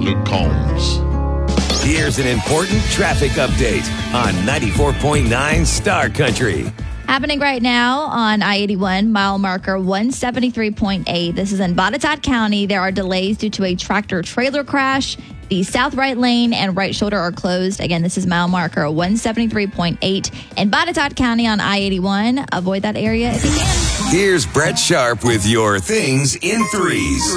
Luke Combs. Here's an important traffic update on 94.9 Star Country. Happening right now on I-81, mile marker 173.8. This is in Botetourt County. There are delays due to a tractor-trailer crash. The south right lane and right shoulder are closed. Again, this is mile marker 173.8 in Botetourt County on I-81. Avoid that area if you can. Here's Brett Sharp with your Things in Threes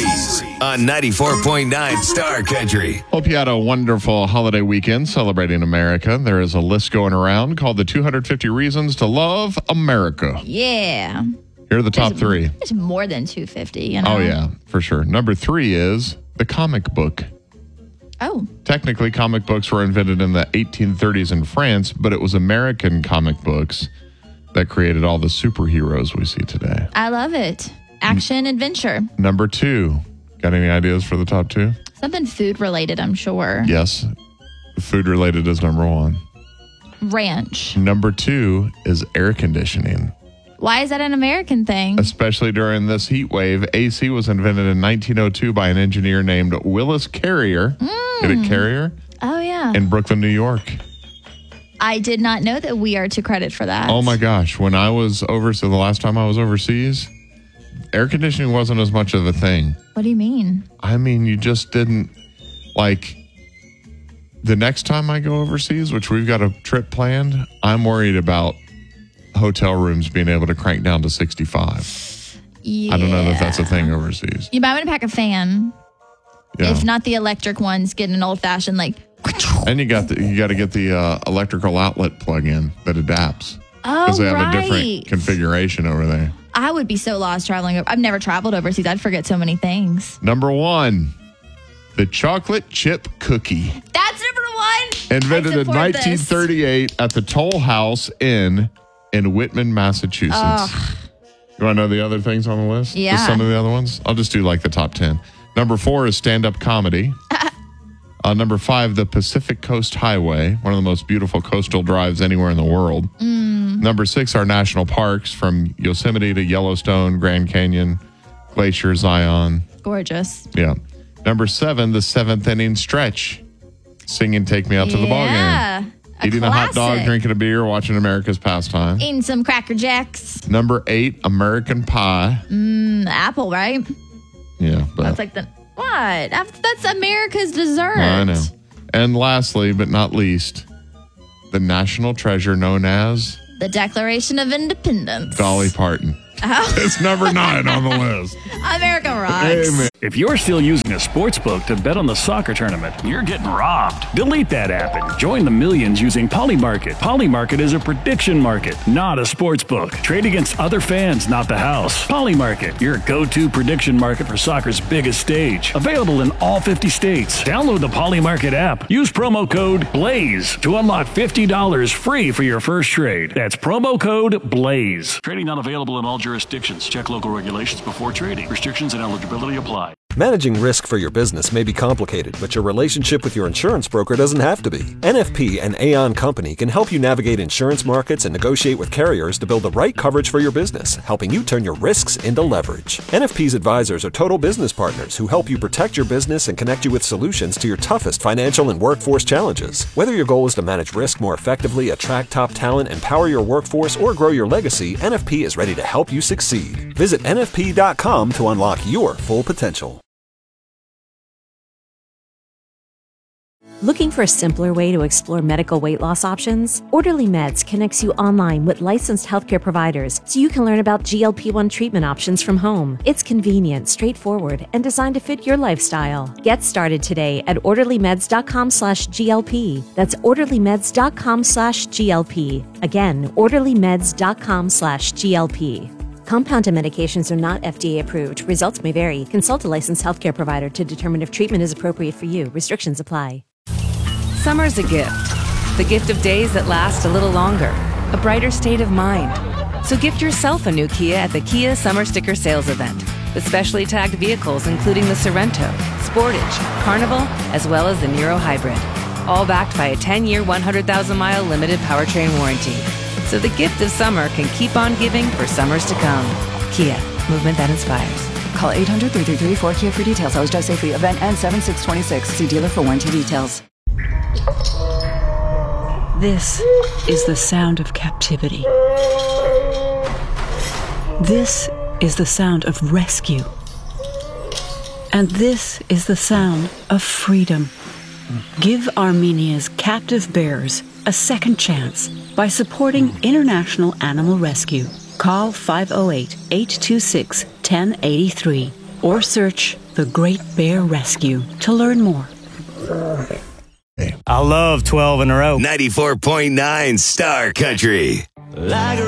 on 94.9 Star Country. Hope you had a wonderful holiday weekend celebrating America. There is a list going around called the 250 Reasons to Love America. Yeah. Here are the top three. It's more than 250, you know? Oh, yeah, for sure. Number 3 is the comic book. Oh. Technically, comic books were invented in the 1830s in France, but it was American comic books that created all the superheroes we see today. I love it. Action, adventure. Number 2. Got any ideas for the top 2? Something food related, I'm sure. Yes. Food related is number 1. Ranch. Number 2 is air conditioning. Why is that an American thing? Especially during this heat wave, AC was invented in 1902 by an engineer named Willis Carrier. Get it, Carrier? Oh, yeah. In Brooklyn, New York. I did not know that we are to credit for that. Oh, my gosh. When I was the last time I was overseas, air conditioning wasn't as much of a thing. What do you mean? I mean, you just didn't, like, the next time I go overseas, which we've got a trip planned, I'm worried about hotel rooms being able to crank down to 65. Yeah. I don't know that that's a thing overseas. You might want to pack a fan. Yeah. If not the electric ones, get an old-fashioned, like... And you got to get the electrical outlet plug-in that adapts. Oh, because they have a different configuration over there. I would be so lost traveling. I've never traveled overseas. I'd forget so many things. Number 1, the chocolate chip cookie. That's number 1. Invented in 1938 at the Toll House Inn in Whitman, Massachusetts. Ugh. You want to know the other things on the list? Yeah. Just some of the other ones? I'll just do like the top 10. Number 4 is stand-up comedy. Number 5, the Pacific Coast Highway, one of the most beautiful coastal drives anywhere in the world. Number 6 are national parks from Yosemite to Yellowstone, Grand Canyon, Glacier, Zion. Gorgeous. Yeah. Number 7, the 7th inning stretch. Singing Take Me Out to the Ball Game. Eating a hot dog, drinking a beer, watching America's pastime. Eating some Cracker Jacks. Number 8, American Pie. Apple, right? Yeah. But That's like the... What? That's America's dessert. I know. And lastly, but not least, the national treasure known as... The Declaration of Independence. Dolly Parton. Oh. It's number 9 on the list. America rocks. Amen. If you're still using a sports book to bet on the soccer tournament, you're getting robbed. Delete that app and join the millions using Polymarket. Polymarket is a prediction market, not a sports book. Trade against other fans, not the house. Polymarket, your go-to prediction market for soccer's biggest stage. Available in all 50 states. Download the Polymarket app. Use promo code BLAZE to unlock $50 free for your first trade. That's promo code BLAZE. Trading not available in all jurisdictions. Check local regulations before trading. Restrictions and eligibility apply. Managing risk for your business may be complicated, but your relationship with your insurance broker doesn't have to be. NFP and Aon Company can help you navigate insurance markets and negotiate with carriers to build the right coverage for your business, helping you turn your risks into leverage. NFP's advisors are total business partners who help you protect your business and connect you with solutions to your toughest financial and workforce challenges. Whether your goal is to manage risk more effectively, attract top talent, empower your workforce, or grow your legacy, NFP is ready to help you succeed. Visit NFP.com to unlock your full potential. Looking for a simpler way to explore medical weight loss options? Orderly Meds connects you online with licensed healthcare providers so you can learn about GLP-1 treatment options from home. It's convenient, straightforward, and designed to fit your lifestyle. Get started today at orderlymeds.com/GLP. That's orderlymeds.com/GLP. Again, orderlymeds.com/GLP. Compounded medications are not FDA approved. Results may vary. Consult a licensed healthcare provider to determine if treatment is appropriate for you. Restrictions apply. Summer's a gift. The gift of days that last a little longer. A brighter state of mind. So gift yourself a new Kia at the Kia Summer Sticker Sales Event. With specially tagged vehicles including the Sorrento, Sportage, Carnival, as well as the Niro Hybrid. All backed by a 10-year, 100,000-mile limited powertrain warranty. So the gift of summer can keep on giving for summers to come. Kia, movement that inspires. Call 800-333-4KIA for details. Always drive safely. Event ends 7/6/26. See dealer for warranty details. This is the sound of captivity. This is the sound of rescue. And this is the sound of freedom. Give Armenia's captive bears a second chance by supporting International Animal Rescue. Call 508-826-1083 or search The Great Bear Rescue to learn more. I love 12 in a row. 94.9 Star Country. Like